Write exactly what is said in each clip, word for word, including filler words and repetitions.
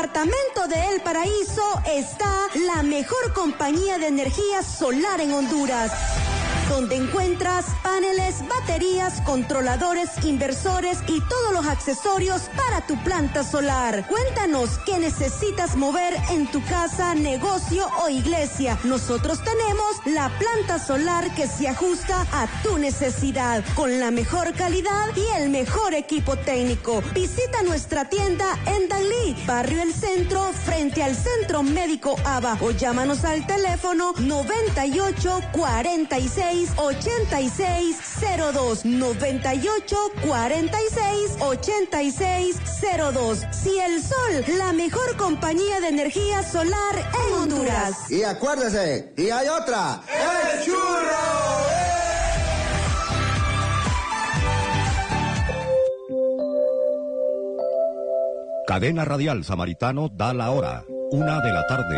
departamento de El Paraíso está la mejor compañía de energía solar en Honduras, donde encuentras paneles, baterías, controladores, inversores y todos los accesorios para tu planta solar. Cuéntanos qué necesitas mover en tu casa, negocio o iglesia. Nosotros tenemos la planta solar que se ajusta a tu necesidad, con la mejor calidad y el mejor equipo técnico. Visita nuestra tienda en Danlí, Barrio El Centro, frente al Centro Médico A B A, o llámanos al teléfono noventa y ocho cuarenta y seis ochenta y seis cero dos, noventa y ocho cuarenta y seis ochenta y seis cero dos. Ciel Sol, la mejor compañía de energía solar en Honduras. Y acuérdese, y hay otra. ¡El Churro! Cadena Radial Samaritano da la hora, una de la tarde.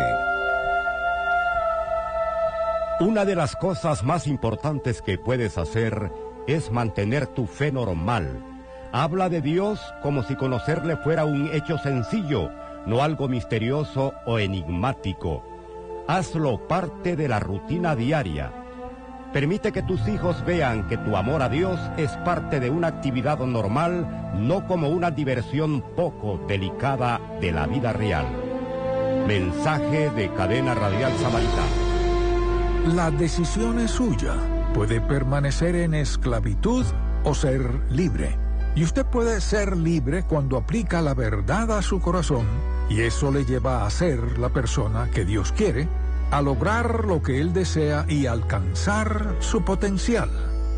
Una de las cosas más importantes que puedes hacer es mantener tu fe normal. Habla de Dios como si conocerle fuera un hecho sencillo, no algo misterioso o enigmático. Hazlo parte de la rutina diaria. Permite que tus hijos vean que tu amor a Dios es parte de una actividad normal, no como una diversión poco delicada de la vida real. Mensaje de Cadena Radial Samaritano. La decisión es suya. Puede permanecer en esclavitud o ser libre. Y usted puede ser libre cuando aplica la verdad a su corazón, y eso le lleva a ser la persona que Dios quiere, a lograr lo que Él desea y alcanzar su potencial.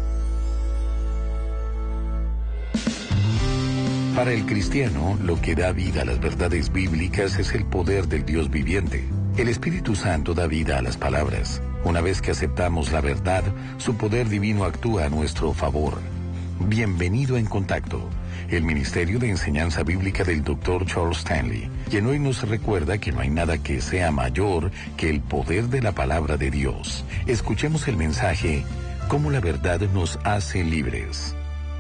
Para el cristiano, lo que da vida a las verdades bíblicas es el poder del Dios viviente. El Espíritu Santo da vida a las palabras. Una vez que aceptamos la verdad, su poder divino actúa a nuestro favor. Bienvenido en Contacto, el Ministerio de Enseñanza Bíblica del doctor Charles Stanley, quien hoy nos recuerda que no hay nada que sea mayor que el poder de la palabra de Dios. Escuchemos el mensaje, cómo la verdad nos hace libres.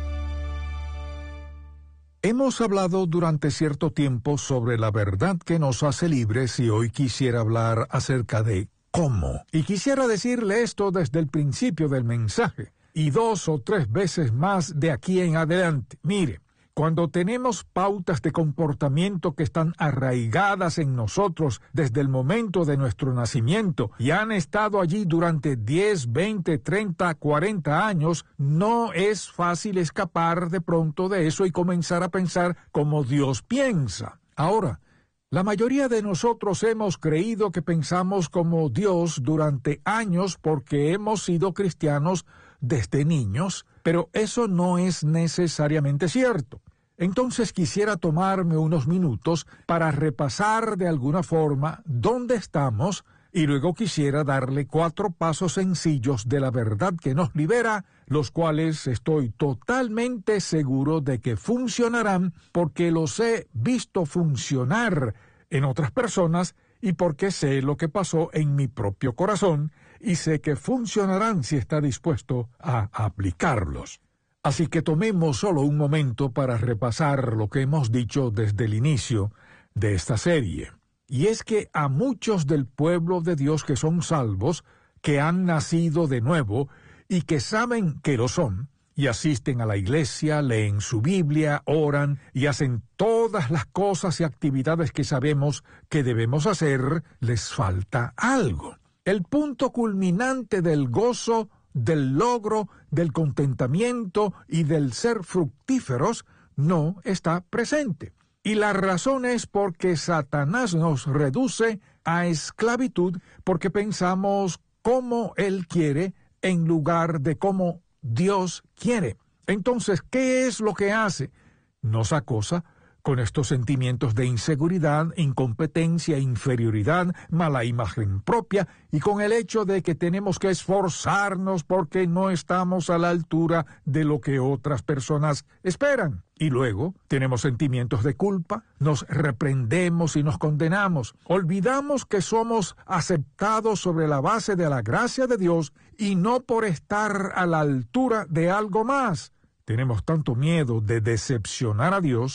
Hemos hablado durante cierto tiempo sobre la verdad que nos hace libres, y hoy quisiera hablar acerca de cómo. Y quisiera decirle esto desde el principio del mensaje, y dos o tres veces más de aquí en adelante. Mire, cuando tenemos pautas de comportamiento que están arraigadas en nosotros desde el momento de nuestro nacimiento y han estado allí durante diez, veinte, treinta, cuarenta años, no es fácil escapar de pronto de eso y comenzar a pensar como Dios piensa. Ahora, la mayoría de nosotros hemos creído que pensamos como Dios durante años porque hemos sido cristianos desde niños, pero eso no es necesariamente cierto. Entonces quisiera tomarme unos minutos para repasar de alguna forma dónde estamos, y luego quisiera darle cuatro pasos sencillos de la verdad que nos libera, los cuales estoy totalmente seguro de que funcionarán porque los he visto funcionar en otras personas y porque sé lo que pasó en mi propio corazón, y sé que funcionarán si está dispuesto a aplicarlos. Así que tomemos solo un momento para repasar lo que hemos dicho desde el inicio de esta serie. Y es que a muchos del pueblo de Dios que son salvos, que han nacido de nuevo y que saben que lo son, y asisten a la iglesia, leen su Biblia, oran y hacen todas las cosas y actividades que sabemos que debemos hacer, les falta algo. El punto culminante del gozo, del logro, del contentamiento y del ser fructíferos no está presente. Y la razón es porque Satanás nos reduce a esclavitud porque pensamos como Él quiere en lugar de como Dios quiere. Entonces, ¿qué es lo que hace? Nos acosa con estos sentimientos de inseguridad, incompetencia, inferioridad, mala imagen propia, y con el hecho de que tenemos que esforzarnos porque no estamos a la altura de lo que otras personas esperan. Y luego tenemos sentimientos de culpa, nos reprendemos y nos condenamos. Olvidamos que somos aceptados sobre la base de la gracia de Dios y no por estar a la altura de algo más. Tenemos tanto miedo de decepcionar a Dios,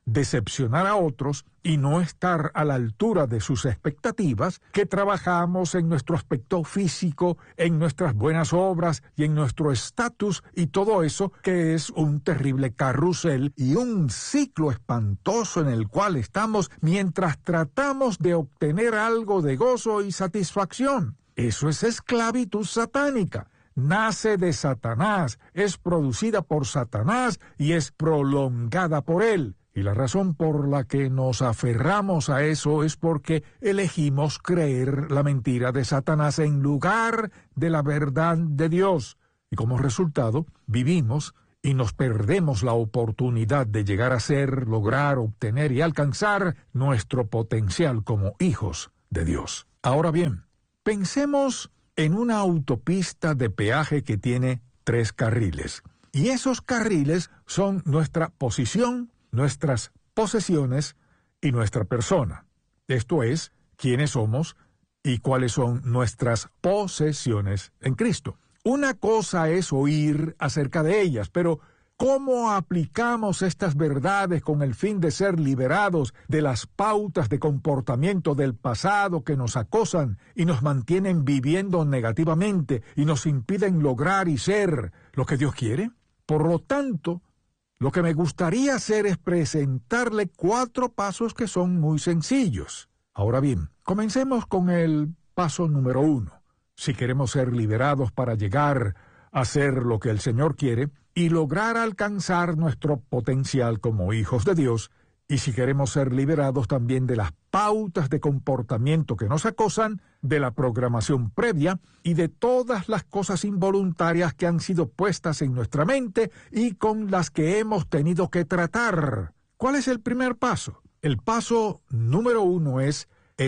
decepcionar a otros y no estar a la altura de sus expectativas, que trabajamos en nuestro aspecto físico, en nuestras buenas obras y en nuestro estatus y todo eso, que es un terrible carrusel y un ciclo espantoso en el cual estamos mientras tratamos de obtener algo de gozo y satisfacción. Eso es esclavitud satánica. Nace de Satanás, es producida por Satanás y es prolongada por él. Y la razón por la que nos aferramos a eso es porque elegimos creer la mentira de Satanás en lugar de la verdad de Dios. Y como resultado, vivimos y nos perdemos la oportunidad de llegar a ser, lograr, obtener y alcanzar nuestro potencial como hijos de Dios. Ahora bien, pensemos en una autopista de peaje que tiene tres carriles. Y esos carriles son nuestra posición, nuestras posesiones y nuestra persona. Esto es, quiénes somos y cuáles son nuestras posesiones en Cristo. Una cosa es oír acerca de ellas, pero ¿cómo aplicamos estas verdades con el fin de ser liberados de las pautas de comportamiento del pasado que nos acosan y nos mantienen viviendo negativamente y nos impiden lograr y ser lo que Dios quiere? Por lo tanto, lo que me gustaría hacer es presentarle cuatro pasos que son muy sencillos. Ahora bien, comencemos con el paso número uno. Si queremos ser liberados para llegar a ser lo que el Señor quiere y lograr alcanzar nuestro potencial como hijos de Dios, y si queremos ser liberados también de las pautas de comportamiento que nos acosan, de la programación previa y de todas las cosas involuntarias que han sido puestas en nuestra mente y con las que hemos tenido que tratar. ¿Cuál es el primer paso? El paso número uno es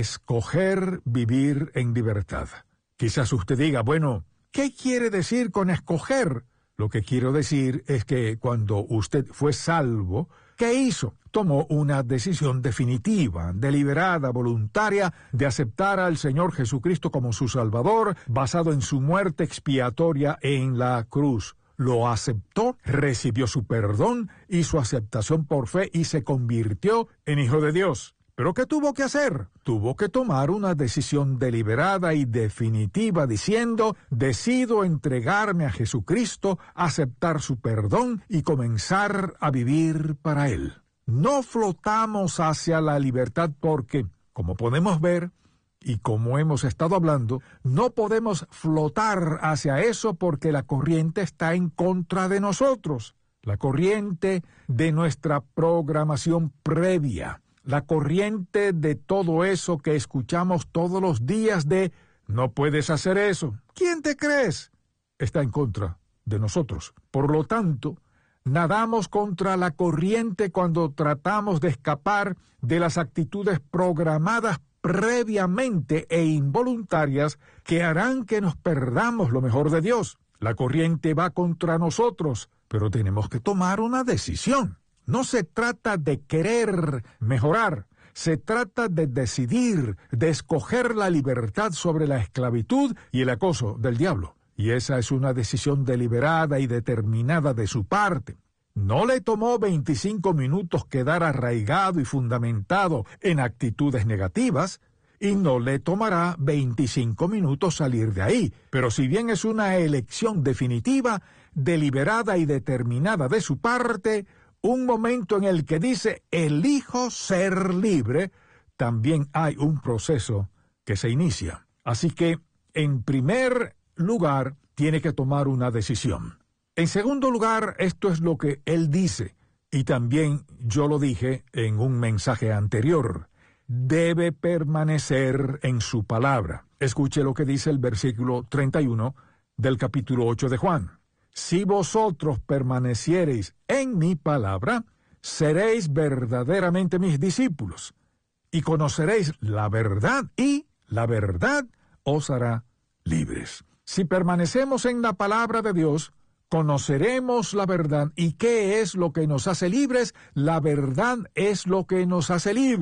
escoger vivir en libertad. Quizás usted diga, bueno, ¿qué quiere decir con escoger? Lo que quiero decir es que cuando usted fue salvo, ¿qué hizo? Tomó una decisión definitiva, deliberada, voluntaria, de aceptar al Señor Jesucristo como su Salvador, basado en su muerte expiatoria en la cruz. Lo aceptó, recibió su perdón y su aceptación por fe y se convirtió en hijo de Dios. ¿Pero qué tuvo que hacer? Tuvo que tomar una decisión deliberada y definitiva diciendo, decido entregarme a Jesucristo, aceptar su perdón y comenzar a vivir para Él. No flotamos hacia la libertad porque, como podemos ver, y como hemos estado hablando, no podemos flotar hacia eso porque la corriente está en contra de nosotros. La corriente de nuestra programación previa. La corriente de todo eso que escuchamos todos los días de no puedes hacer eso. ¿Quién te crees? Está en contra de nosotros. Por lo tanto, nadamos contra la corriente cuando tratamos de escapar de las actitudes programadas previamente e involuntarias que harán que nos perdamos lo mejor de Dios. La corriente va contra nosotros, pero tenemos que tomar una decisión. No se trata de querer mejorar, se trata de decidir, de escoger la libertad sobre la esclavitud y el acoso del diablo. Y esa es una decisión deliberada y determinada de su parte. No le tomó veinticinco minutos quedar arraigado y fundamentado en actitudes negativas, y no le tomará veinticinco minutos salir de ahí. Pero si bien es una elección definitiva, deliberada y determinada de su parte, un momento en el que dice, elijo ser libre, también hay un proceso que se inicia. Así que, en primer lugar, tiene que tomar una decisión. En segundo lugar, esto es lo que él dice, y también yo lo dije en un mensaje anterior. Debe permanecer en su palabra. Escuche lo que dice el versículo treinta y uno del capítulo ocho de Juan. Si vosotros permaneciereis en mi palabra, seréis verdaderamente mis discípulos, y conoceréis la verdad, y la verdad os hará libres. Si permanecemos en la palabra de Dios, conoceremos la verdad. ¿Y qué es lo que nos hace libres? La verdad es lo que nos hace libres.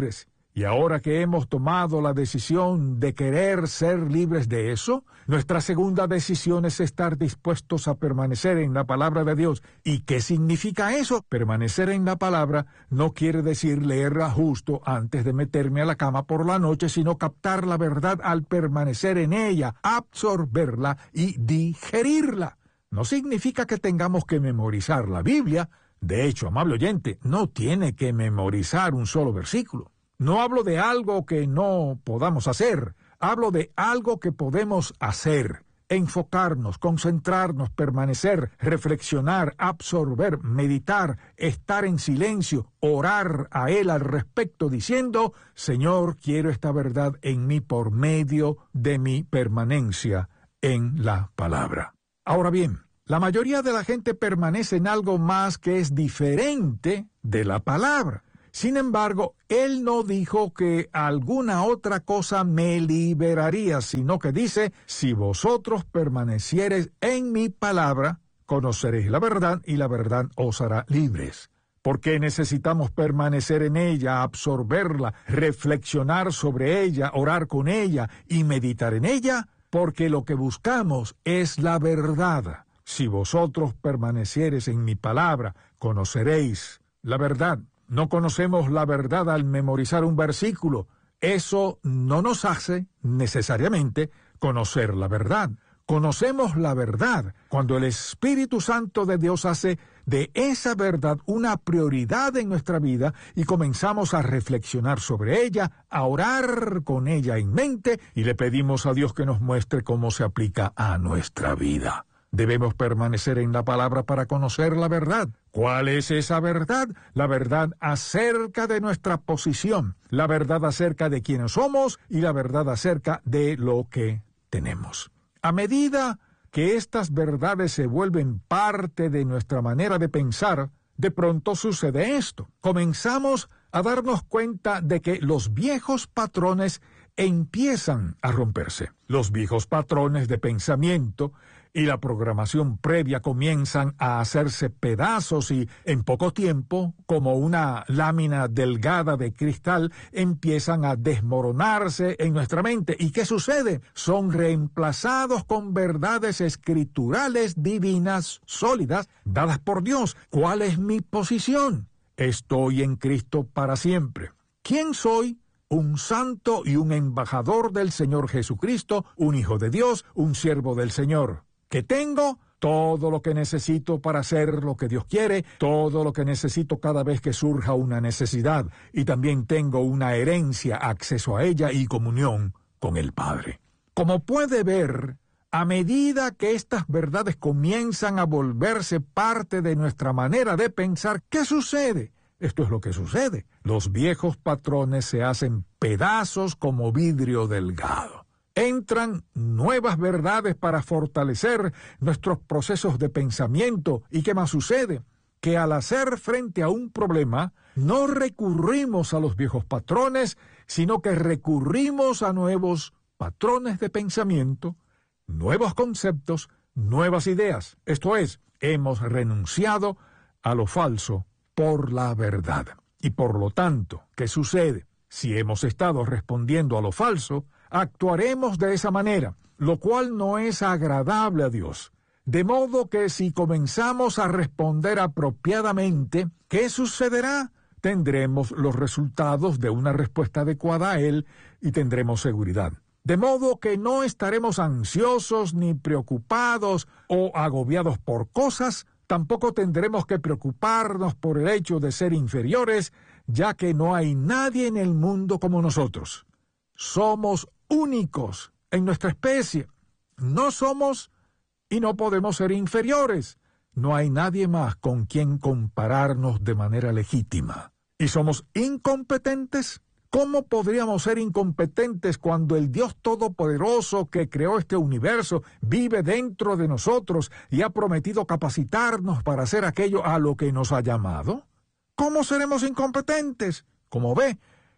Y ahora que hemos tomado la decisión de querer ser libres de eso, nuestra segunda decisión es estar dispuestos a permanecer en la palabra de Dios. ¿Y qué significa eso? Permanecer en la palabra no quiere decir leerla justo antes de meterme a la cama por la noche, sino captar la verdad al permanecer en ella, absorberla y digerirla. No significa que tengamos que memorizar la Biblia. De hecho, amable oyente, no tiene que memorizar un solo versículo. No hablo de algo que no podamos hacer, hablo de algo que podemos hacer, enfocarnos, concentrarnos, permanecer, reflexionar, absorber, meditar, estar en silencio, orar a Él al respecto diciendo, Señor, quiero esta verdad en mí por medio de mi permanencia en la palabra. Ahora bien, la mayoría de la gente permanece en algo más que es diferente de la palabra. Sin embargo, él no dijo que alguna otra cosa me liberaría, sino que dice, si vosotros permaneciereis en mi palabra, conoceréis la verdad y la verdad os hará libres. ¿Por qué necesitamos permanecer en ella, absorberla, reflexionar sobre ella, orar con ella y meditar en ella? Porque lo que buscamos es la verdad. Si vosotros permaneciereis en mi palabra, conoceréis la verdad. No conocemos la verdad al memorizar un versículo. Eso no nos hace necesariamente conocer la verdad. Conocemos la verdad cuando el Espíritu Santo de Dios hace de esa verdad una prioridad en nuestra vida y comenzamos a reflexionar sobre ella, a orar con ella en mente y le pedimos a Dios que nos muestre cómo se aplica a nuestra vida. Debemos permanecer en la palabra para conocer la verdad. ¿Cuál es esa verdad? La verdad acerca de nuestra posición, la verdad acerca de quiénes somos y la verdad acerca de lo que tenemos. A medida que estas verdades se vuelven parte de nuestra manera de pensar, de pronto sucede esto. Comenzamos a darnos cuenta de que los viejos patrones empiezan a romperse. Los viejos patrones de pensamiento y la programación previa comienzan a hacerse pedazos y en poco tiempo, como una lámina delgada de cristal, empiezan a desmoronarse en nuestra mente. ¿Y qué sucede? Son reemplazados con verdades escriturales divinas, sólidas, dadas por Dios. ¿Cuál es mi posición? Estoy en Cristo para siempre. ¿Quién soy? Un santo y un embajador del Señor Jesucristo, un hijo de Dios, un siervo del Señor. ¿Qué tengo? Todo lo que necesito para hacer lo que Dios quiere, todo lo que necesito cada vez que surja una necesidad, y también tengo una herencia, acceso a ella y comunión con el Padre. Como puede ver, a medida que estas verdades comienzan a volverse parte de nuestra manera de pensar, ¿qué sucede? Esto es lo que sucede. Los viejos patrones se hacen pedazos como vidrio delgado. Entran nuevas verdades para fortalecer nuestros procesos de pensamiento. ¿Y qué más sucede? Que al hacer frente a un problema, no recurrimos a los viejos patrones, sino que recurrimos a nuevos patrones de pensamiento, nuevos conceptos, nuevas ideas. Esto es, hemos renunciado a lo falso por la verdad. Y por lo tanto, ¿qué sucede? Si hemos estado respondiendo a lo falso, actuaremos de esa manera, lo cual no es agradable a Dios. De modo que si comenzamos a responder apropiadamente, ¿qué sucederá? Tendremos los resultados de una respuesta adecuada a Él y tendremos seguridad. De modo que no estaremos ansiosos ni preocupados o agobiados por cosas. Tampoco tendremos que preocuparnos por el hecho de ser inferiores, ya que no hay nadie en el mundo como nosotros. Somos únicos en nuestra especie. No somos y no podemos ser inferiores. No hay nadie más con quien compararnos de manera legítima. ¿Y somos incompetentes? ¿Cómo podríamos ser incompetentes cuando el Dios Todopoderoso que creó este universo vive dentro de nosotros y ha prometido capacitarnos para hacer aquello a lo que nos ha llamado? ¿Cómo seremos incompetentes? Como ve,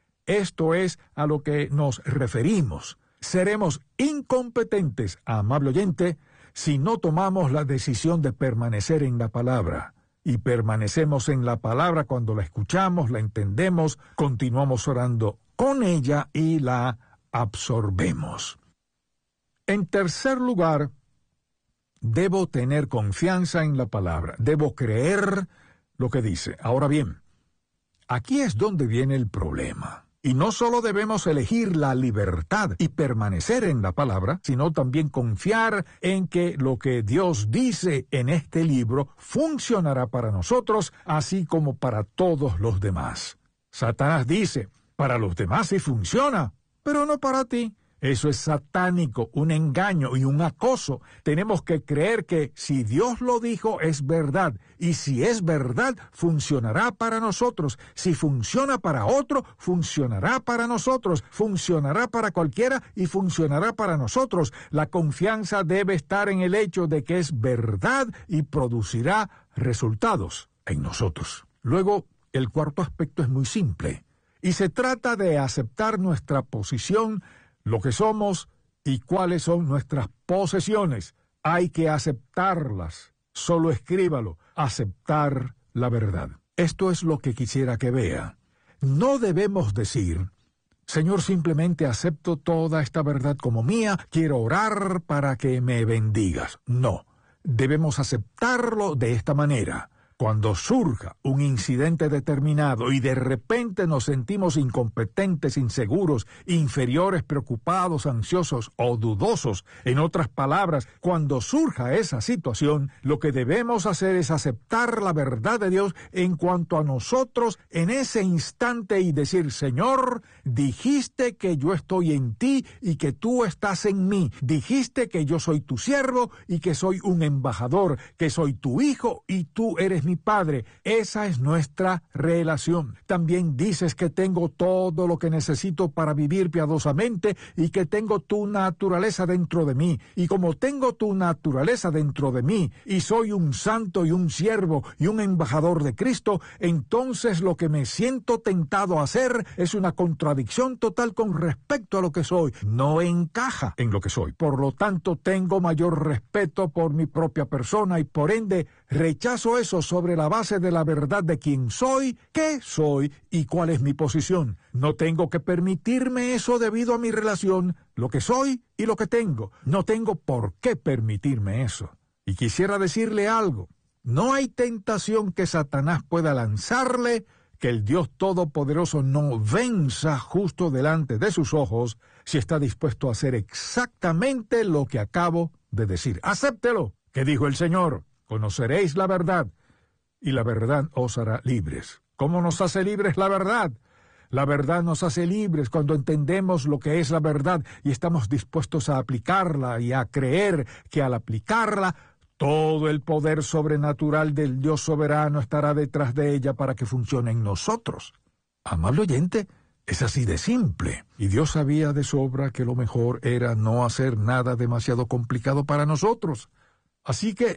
esto es a lo que nos referimos. Seremos incompetentes, amable oyente, si no tomamos la decisión de permanecer en la palabra. Y permanecemos en la palabra cuando la escuchamos, la entendemos, continuamos orando con ella y la absorbemos. En tercer lugar, debo tener confianza en la palabra. Debo creer lo que dice. Ahora bien, aquí es donde viene el problema. Y no solo debemos elegir la libertad y permanecer en la palabra, sino también confiar en que lo que Dios dice en este libro funcionará para nosotros, así como para todos los demás. Satanás dice, para los demás sí funciona, pero no para ti. Eso es satánico, un engaño y un acoso. Tenemos que creer que si Dios lo dijo es verdad, y si es verdad, funcionará para nosotros. Si funciona para otro, funcionará para nosotros. Funcionará para cualquiera y funcionará para nosotros. La confianza debe estar en el hecho de que es verdad y producirá resultados en nosotros. Luego, el cuarto aspecto es muy simple, y se trata de aceptar nuestra posición, lo que somos y cuáles son nuestras posesiones. Hay que aceptarlas. Solo escríbalo. Aceptar la verdad. Esto es lo que quisiera que vea. No debemos decir, Señor, simplemente acepto toda esta verdad como mía, quiero orar para que me bendigas. No. Debemos aceptarlo de esta manera. Cuando surja un incidente determinado y de repente nos sentimos incompetentes, inseguros, inferiores, preocupados, ansiosos o dudosos, en otras palabras, cuando surja esa situación, lo que debemos hacer es aceptar la verdad de Dios en cuanto a nosotros en ese instante y decir, Señor, dijiste que yo estoy en ti y que tú estás en mí. Dijiste que yo soy tu siervo y que soy un embajador, que soy tu hijo y tú eres mi Padre. Esa es nuestra relación. También dices que tengo todo lo que necesito para vivir piadosamente y que tengo tu naturaleza dentro de mí. Y como tengo tu naturaleza dentro de mí y soy un santo y un siervo y un embajador de Cristo, entonces lo que me siento tentado a hacer es una contradicción total con respecto a lo que soy. No encaja en lo que soy. Por lo tanto, tengo mayor respeto por mi propia persona y por ende rechazo eso sobre la base de la verdad de quién soy, qué soy y cuál es mi posición. No tengo que permitirme eso debido a mi relación, lo que soy y lo que tengo. No tengo por qué permitirme eso. Y quisiera decirle algo. No hay tentación que Satanás pueda lanzarle que el Dios Todopoderoso no venza justo delante de sus ojos si está dispuesto a hacer exactamente lo que acabo de decir. Acéptelo. ¿Qué dijo el Señor? Conoceréis la verdad, y la verdad os hará libres. ¿Cómo nos hace libres la verdad? La verdad nos hace libres cuando entendemos lo que es la verdad y estamos dispuestos a aplicarla y a creer que al aplicarla, todo el poder sobrenatural del Dios soberano estará detrás de ella para que funcione en nosotros. Amable oyente, es así de simple. Y Dios sabía de sobra que lo mejor era no hacer nada demasiado complicado para nosotros. Así que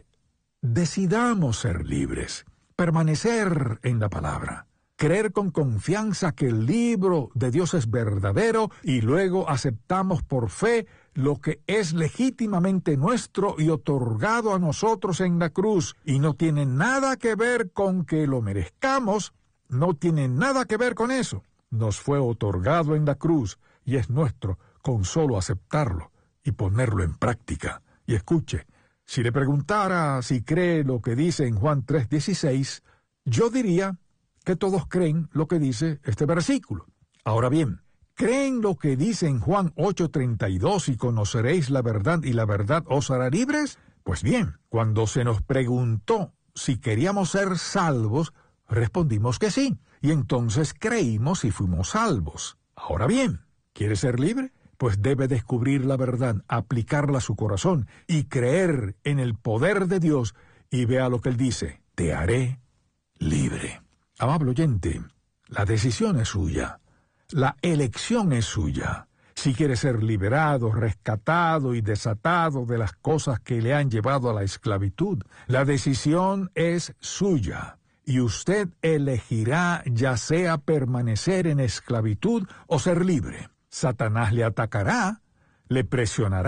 decidamos ser libres, permanecer en la palabra, creer con confianza que el libro de Dios es verdadero y luego aceptamos por fe lo que es legítimamente nuestro y otorgado a nosotros en la cruz. Y no tiene nada que ver con que lo merezcamos, no tiene nada que ver con eso. Nos fue otorgado en la cruz y es nuestro con solo aceptarlo y ponerlo en práctica. Y escuche, si le preguntara si cree lo que dice en Juan tres dieciséis, yo diría que todos creen lo que dice este versículo. Ahora bien, ¿creen lo que dice en Juan ocho treinta y dos y conoceréis la verdad y la verdad os hará libres? Pues bien, cuando se nos preguntó si queríamos ser salvos, respondimos que sí, y entonces creímos y fuimos salvos. Ahora bien, ¿quiere ser libre? Pues debe descubrir la verdad, aplicarla a su corazón y creer en el poder de Dios y vea lo que Él dice, te haré libre. Amable oyente, la decisión es suya, la elección es suya. Si quiere ser liberado, rescatado y desatado de las cosas que le han llevado a la esclavitud, la decisión es suya. Y usted elegirá ya sea permanecer en esclavitud o ser libre. Satanás le atacará, le presionará,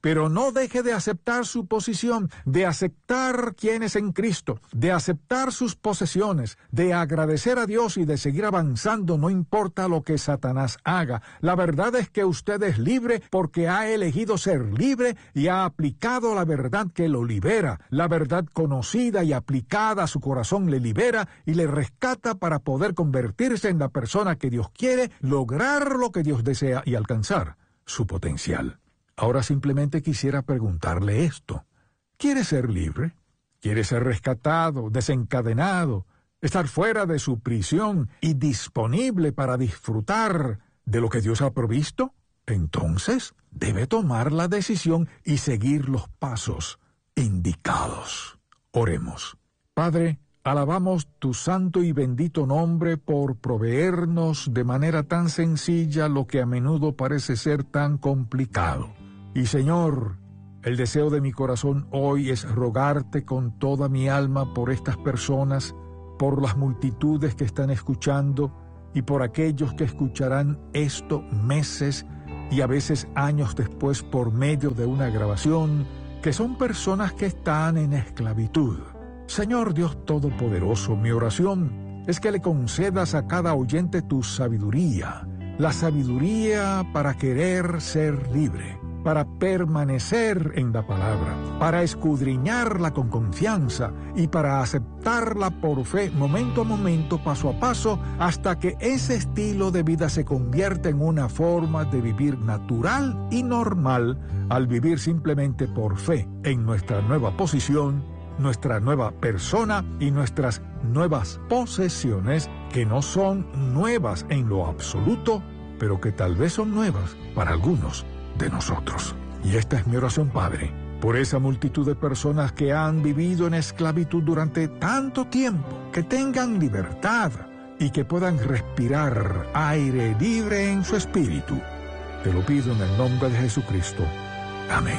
pero no deje de aceptar su posición, de aceptar quién es en Cristo, de aceptar sus posesiones, de agradecer a Dios y de seguir avanzando, no importa lo que Satanás haga. La verdad es que usted es libre porque ha elegido ser libre y ha aplicado la verdad que lo libera. La verdad conocida y aplicada a su corazón le libera y le rescata para poder convertirse en la persona que Dios quiere, lograr lo que Dios desea y alcanzar su potencial. Ahora simplemente quisiera preguntarle esto. ¿Quiere ser libre? ¿Quiere ser rescatado, desencadenado, estar fuera de su prisión y disponible para disfrutar de lo que Dios ha provisto? Entonces, debe tomar la decisión y seguir los pasos indicados. Oremos. Padre, alabamos tu santo y bendito nombre por proveernos de manera tan sencilla lo que a menudo parece ser tan complicado. Y Señor, el deseo de mi corazón hoy es rogarte con toda mi alma por estas personas, por las multitudes que están escuchando y por aquellos que escucharán esto meses y a veces años después por medio de una grabación, que son personas que están en esclavitud. Señor Dios Todopoderoso, mi oración es que le concedas a cada oyente tu sabiduría, la sabiduría para querer ser libre, para permanecer en la palabra, para escudriñarla con confianza y para aceptarla por fe momento a momento, paso a paso, hasta que ese estilo de vida se convierta en una forma de vivir natural y normal al vivir simplemente por fe en nuestra nueva posición, nuestra nueva persona y nuestras nuevas posesiones que no son nuevas en lo absoluto, pero que tal vez son nuevas para algunos de nosotros. Y esta es mi oración, Padre, por esa multitud de personas que han vivido en esclavitud durante tanto tiempo, que tengan libertad y que puedan respirar aire libre en su espíritu. Te lo pido en el nombre de Jesucristo. Amén.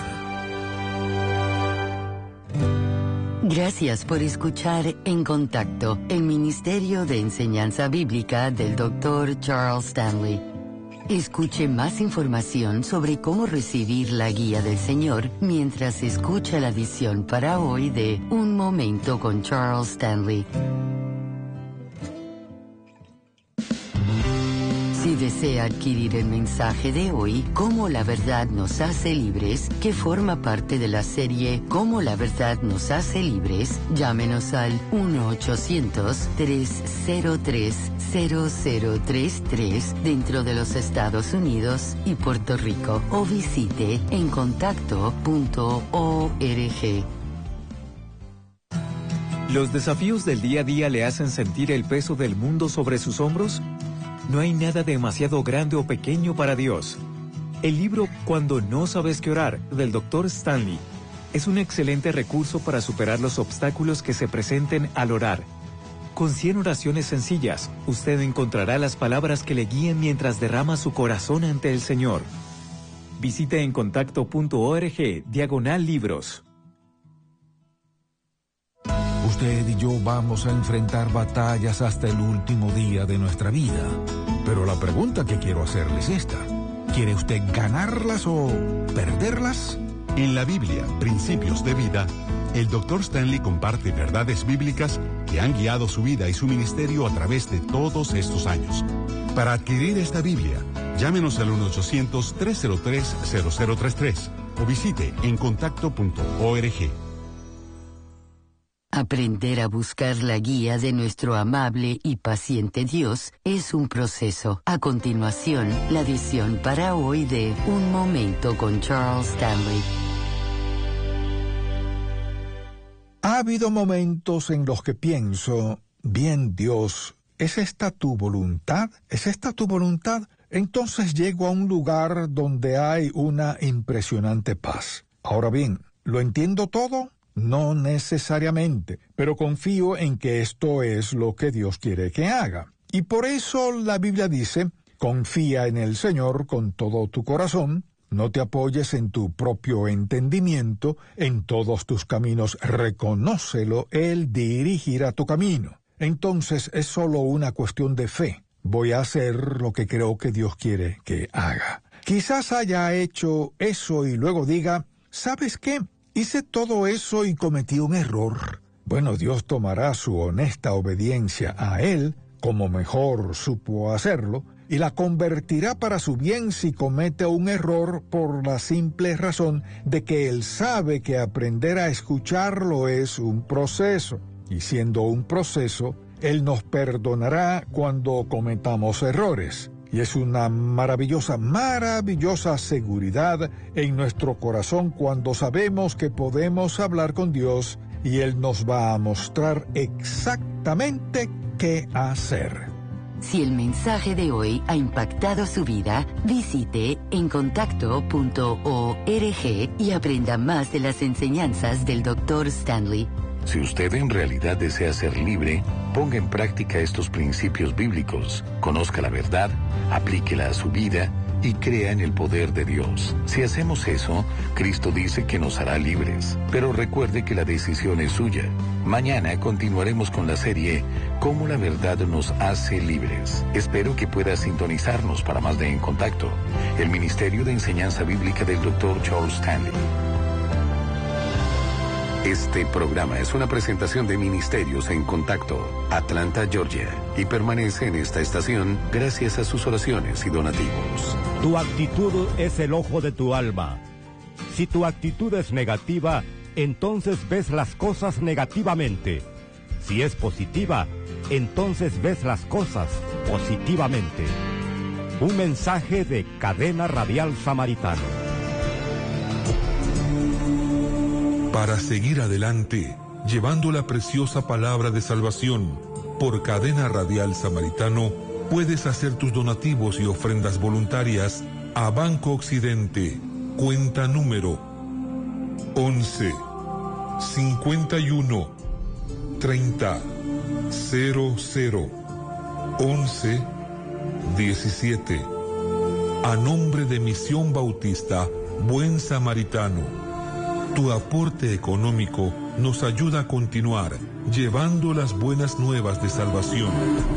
Gracias por escuchar En Contacto, el Ministerio de Enseñanza Bíblica del doctor Charles Stanley. Escuche más información sobre cómo recibir la guía del Señor mientras escucha la edición para hoy de Un Momento con Charles Stanley. Si desea adquirir el mensaje de hoy, Cómo la verdad nos hace libres, que forma parte de la serie Cómo la verdad nos hace libres, llámenos al uno ochocientos, tres cero tres, cero cero tres tres dentro de los Estados Unidos y Puerto Rico o visite en contacto punto org. ¿Los desafíos del día a día le hacen sentir el peso del mundo sobre sus hombros? No hay nada demasiado grande o pequeño para Dios. El libro Cuando no sabes qué orar, del doctor Stanley, es un excelente recurso para superar los obstáculos que se presenten al orar. Con cien oraciones sencillas, usted encontrará las palabras que le guíen mientras derrama su corazón ante el Señor. Visite en contacto punto org, diagonal libros. Usted y yo vamos a enfrentar batallas hasta el último día de nuestra vida. Pero la pregunta que quiero hacerle es esta. ¿Quiere usted ganarlas o perderlas? En la Biblia, Principios de Vida, el doctor Stanley comparte verdades bíblicas que han guiado su vida y su ministerio a través de todos estos años. Para adquirir esta Biblia, llámenos al uno ochocientos, tres cero tres, cero cero tres tres o visite en contacto punto org. Aprender a buscar la guía de nuestro amable y paciente Dios es un proceso. A continuación, la edición para hoy de Un Momento con Charles Stanley. Ha habido momentos en los que pienso, bien Dios, ¿es esta tu voluntad? ¿Es esta tu voluntad? Entonces llego a un lugar donde hay una impresionante paz. Ahora bien, ¿lo entiendo todo? No necesariamente, pero confío en que esto es lo que Dios quiere que haga. Y por eso la Biblia dice, confía en el Señor con todo tu corazón, no te apoyes en tu propio entendimiento, en todos tus caminos reconócelo, Él dirigirá tu camino. Entonces es solo una cuestión de fe. Voy a hacer lo que creo que Dios quiere que haga. Quizás haya hecho eso y luego diga, ¿sabes qué? Hice todo eso y cometí un error. Bueno, Dios tomará su honesta obediencia a Él, como mejor supo hacerlo, y la convertirá para su bien si comete un error por la simple razón de que Él sabe que aprender a escucharlo es un proceso. Y siendo un proceso, Él nos perdonará cuando cometamos errores. Y es una maravillosa, maravillosa seguridad en nuestro corazón cuando sabemos que podemos hablar con Dios y Él nos va a mostrar exactamente qué hacer. Si el mensaje de hoy ha impactado su vida, visite encontacto punto org y aprenda más de las enseñanzas del doctor Stanley. Si usted en realidad desea ser libre, ponga en práctica estos principios bíblicos, conozca la verdad, aplíquela a su vida y crea en el poder de Dios. Si hacemos eso, Cristo dice que nos hará libres. Pero recuerde que la decisión es suya. Mañana continuaremos con la serie Cómo la verdad nos hace libres. Espero que pueda sintonizarnos para más de En Contacto, el Ministerio de Enseñanza Bíblica del doctor Charles Stanley. Este programa es una presentación de Ministerios en Contacto, Atlanta, Georgia, y permanece en esta estación gracias a sus oraciones y donativos. Tu actitud es el ojo de tu alma. Si tu actitud es negativa, entonces ves las cosas negativamente. Si es positiva, entonces ves las cosas positivamente. Un mensaje de Cadena Radial Samaritano. Para seguir adelante, llevando la preciosa palabra de salvación, por Cadena Radial Samaritano, puedes hacer tus donativos y ofrendas voluntarias a Banco Occidente, cuenta número once, cincuenta y uno, treinta, cero cero, once, diecisiete. A nombre de Misión Bautista, Buen Samaritano. Tu aporte económico nos ayuda a continuar llevando las buenas nuevas de salvación.